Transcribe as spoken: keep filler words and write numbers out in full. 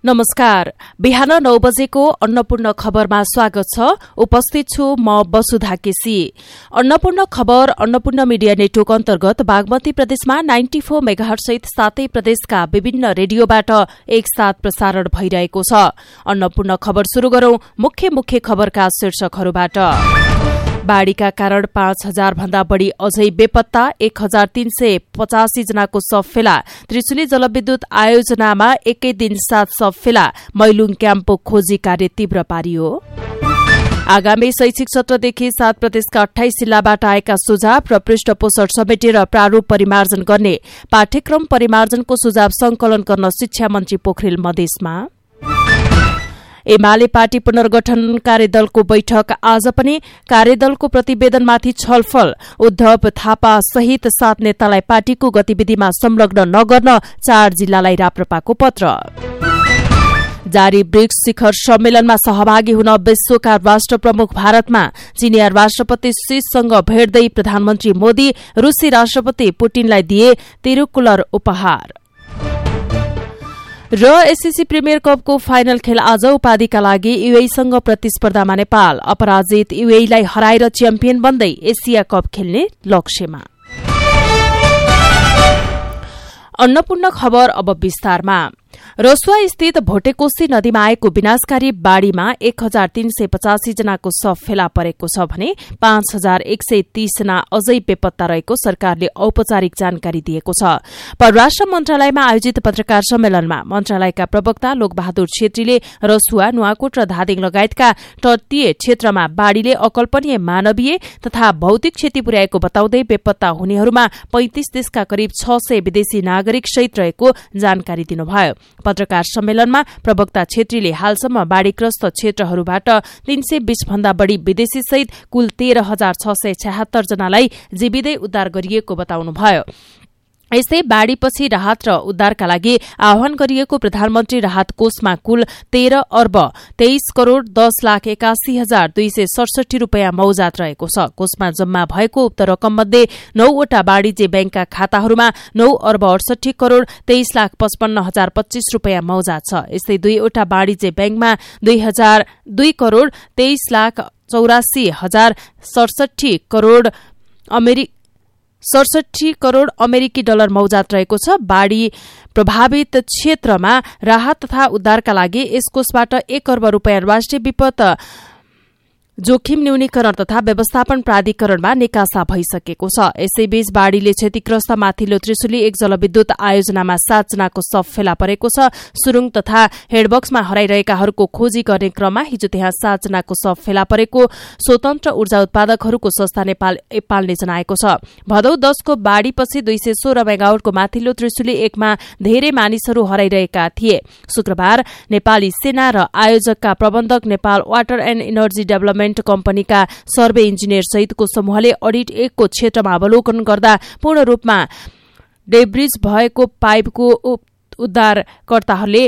नमस्कार। बिहान नौ बजेको अन्नपूर्ण खबरमा स्वागत छ। उपस्थित छु म वसुधा केसी। अन्नपूर्ण खबर अन्नपूर्ण मिडिया नेटवर्क अन्तर्गत बागमती प्रदेशमा नाइन्टी फोर मेगाहर्ज सहित सातै प्रदेशका विभिन्न रेडियोबाट एकसाथ प्रसारण भइरहेको छ। अन्नपूर्ण खबर शुरू गरौं मुख्य मुख्य खबरका शीर्षकहरूबाट। बाढ़ीका कारण पाँच हजार भन्दा बढ़ी अझै बेपत्ता, एक हजार तीन सय पचासी जनाको शव फेला। त्रिशुली जलविद्युत आयोजनामा एकै दिन सात शव फेला। मैलुङ क्याम्पको खोजी कार्य तीव्र पारियो। आगामी शैक्षिक सत्रदेखि सात प्रदेशका अठाइस जिल्लाबाट आएका सुझाव र पृष्ठपोषण समेटेर प्रारूप परिमार्जन गर्ने। पाठ्यक्रम परिमार्जनको सुझाव संकलन गर्न शिक्षा मन्त्री पोखरेल मधेसमा। एमाले पार्टी पुनर्गठन कार्यदलको बैठक आज पनि। कार्यदलको प्रतिवेदनमाथि छलफल। उद्धव थापा सहित सात नेतालाई पार्टीको गतिविधिमा संलग्न नगर्न चार जिल्लालाई राप्रपाको पत्र। जारी ब्रिक्स शिखर सम्मेलनमा सहभागी हुन विश्वका राष्ट्र प्रमुख भारतमा। चिनिया राष्ट्रपति शीसँग भेट्दै प्रधानमन्त्री मोदी रूसी राष्ट्रपति पुटिनलाई दिए तिरुकुलर उपहार। र एससीसी प्रिमियर कपको फाइनल खेल आज। उपाधिका लागि यूएईसँग प्रतिस्पर्धामा नेपाल। अपराजित यूएईलाई हराएर च्याम्पियन बन्दै एसिया कप खेल्ने लक्ष्यमा। अन्नपूर्ण खबर अब विस्तारमा। रसुवा स्थित भोटेकोशी नदीमा आएको विनाशकारी बाढ़ीमा एक हजार तीन सय पचासी जनाको शव फेला परेको छ भने पाँच हजार एक सय तीस जना अझै बेपत्ता रहेको सरकारले औपचारिक जानकारी दिएको छ। परराष्ट्र मन्त्रालयमा आयोजित पत्रकार सम्मेलनमा मन्त्रालयका प्रवक्ता लोकबहादुर छेत्रीले रसुवा, नुवाकोट र धादिङ लगायतका तटीय क्षेत्रमा बाढ़ीले अकल्पनीय मानवीय तथा भौतिक क्षति पुर्याएको बताउँदै बेपत्ता हुनेहरूमा पैंतिस देशका करिब छ सय विदेशी नागरिक सहित रहेको जानकारी दिनुभयो। पत्रकार सम्मेलनमा प्रवक्ता छेत्रीले हालसम्म बाढ़ीग्रस्त क्षेत्रहरूबाट तीन सय बीस भन्दा बढ़ी विदेशी सहित कुल तेह्र हजार छ सय छयत्तर जनालाई जीवितै उद्धार गरिएको बताउनुभयो। यस्तै बाढ़ीपछि राहत र उद्धारका लागि आह्वान गरिएको प्रधानमन्त्री राहत कोषमा कुल तेह्र अर्ब तेइस करोड़ दस लाख एकासी हजार दुई सय सडसठी रूपियाँ मौजात रहेको छ। कोषमा जम्मा भएको उक्त रकम मध्ये नौवटा वाणिज्य ब्याङ्कका खाताहरूमा नौ अर्ब अडसठी करोड़ तेइस लाख पचपन्न हजार पच्चीस रूपियाँ मौजात छ। यस्तै दुईवटा वाणिज्य ब्याङ्कमा दुई हजार दुई करोड़ तेइस लाख चौरासी हजार सडसठी करोड़ अमेरिकी सडसठी करोड़ अमेरिकी डलर मौजात रहेको छ। बाढ़ी प्रभावित क्षेत्रमा राहत तथा उद्धारका लागि यस कोषबाट एक अर्ब रूपियाँ राष्ट्रिय विपद जोखिम न्यूनीकरण तथा व्यवस्थापन प्राधिकरणमा निकासा भइसकेको छ। यसैबीच बाढ़ीले क्षतिग्रस्त माथिल्लो त्रिशुली एक जलविद्युत आयोजनामा सात जनाको शव फेला परेको छ। सुरुङ तथा हेडबक्समा हराइरहेकाहरूको खोजी गर्ने क्रममा हिजो त्यहाँ सात जनाको शव फेला परेको स्वतन्त्र ऊर्जा उत्पादकहरूको संस्था नेपाल एपालले जनाएको छ। भदौ दशको बाढ़ीपछि दुई सय सोह्र मेगावटको माथिल्लो त्रिशुली एकमा धेरै मानिसहरू हराइरहेका थिए। शुक्रबार नेपाली सेना र आयोजकका प्रबन्धक Nepal water and energy development कम्पनीका सर्वे इन्जिनियर सहितको समूहले अडिट एकको क्षेत्रमा अवलोकन गर्दा पूर्ण रूपमा डेब्रिज भएको पाइपको उद्धारकर्ताहरूले